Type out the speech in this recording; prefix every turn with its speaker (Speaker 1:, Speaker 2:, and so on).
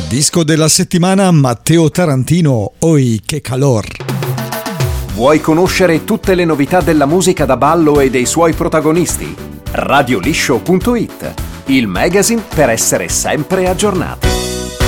Speaker 1: Disco della settimana Matteo Tarantino, Oi che calor.
Speaker 2: Vuoi conoscere tutte le novità della musica da ballo e dei suoi protagonisti? Radioliscio.it, il magazine per essere sempre aggiornati.